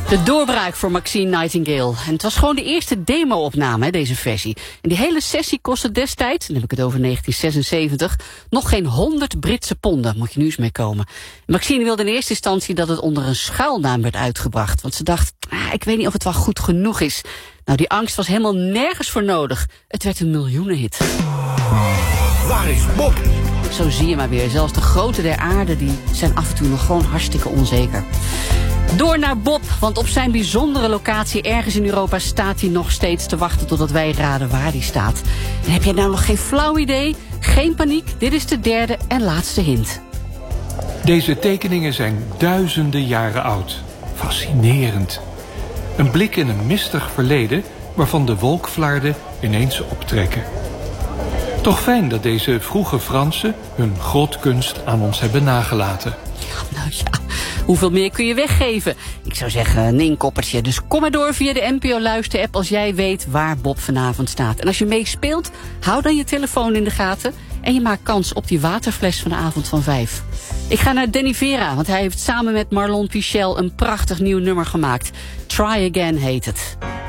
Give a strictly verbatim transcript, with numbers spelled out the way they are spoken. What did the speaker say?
De doorbraak voor Maxine Nightingale. En het was gewoon de eerste demo-opname, hè, deze versie. En die hele sessie kostte destijds, dan heb ik het over negentien zesenzeventig... nog geen honderd Britse ponden, moet je nu eens mee komen. Maxine wilde in eerste instantie dat het onder een schuilnaam werd uitgebracht. Want ze dacht, ah, ik weet niet of het wel goed genoeg is. Nou, die angst was helemaal nergens voor nodig. Het werd een miljoenenhit. Waar is Bob? Zo zie je maar weer. Zelfs de groten der aarde die zijn af en toe nog gewoon hartstikke onzeker. Door naar Bob, want op zijn bijzondere locatie ergens in Europa staat hij nog steeds te wachten totdat wij raden waar hij staat. En heb jij nou nog geen flauw idee? Geen paniek, dit is de derde en laatste hint. Deze tekeningen zijn duizenden jaren oud. Fascinerend. Een blik in een mistig verleden waarvan de wolkflarden ineens optrekken. Toch fijn dat deze vroege Fransen hun grotkunst aan ons hebben nagelaten. Ja, nou ja, hoeveel meer kun je weggeven? Ik zou zeggen een inkoppertje. Dus kom maar door via de N P O Luister-app als jij weet waar Bob vanavond staat. En als je meespeelt, hou dan je telefoon in de gaten en je maakt kans op die waterfles van de avond van vijf. Ik ga naar Danny Vera, want hij heeft samen met Marlon Pichel een prachtig nieuw nummer gemaakt. Try Again heet het.